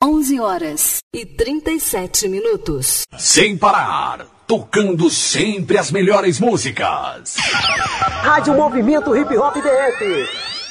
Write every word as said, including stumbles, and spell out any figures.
onze horas e trinta e sete minutos. Sem parar, tocando sempre as melhores músicas. Rádio Movimento Hip Hop D F.